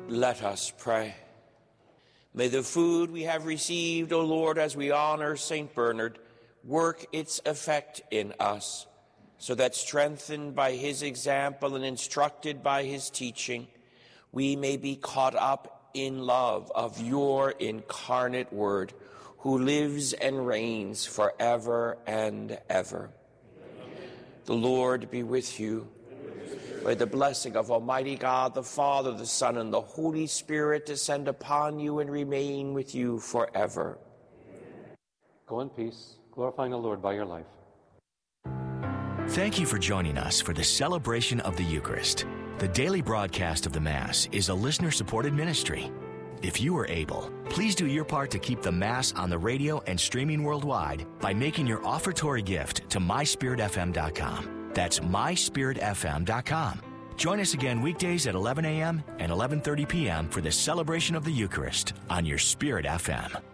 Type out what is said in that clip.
Let us pray. May the food we have received, O Lord, as we honor St. Bernard, work its effect in us, so that strengthened by his example and instructed by his teaching, we may be caught up in love of your incarnate Word, who lives and reigns forever and ever. The Lord be with you. May the blessing of Almighty God, the Father, the Son, and the Holy Spirit descend upon you and remain with you forever. Go in peace, glorifying the Lord by your life. Thank you for joining us for the celebration of the Eucharist. The daily broadcast of the Mass is a listener-supported ministry. If you are able, please do your part to keep the Mass on the radio and streaming worldwide by making your offertory gift to myspiritfm.com. That's myspiritfm.com. Join us again weekdays at 11 a.m. and 11:30 p.m. for the celebration of the Eucharist on your Spirit FM.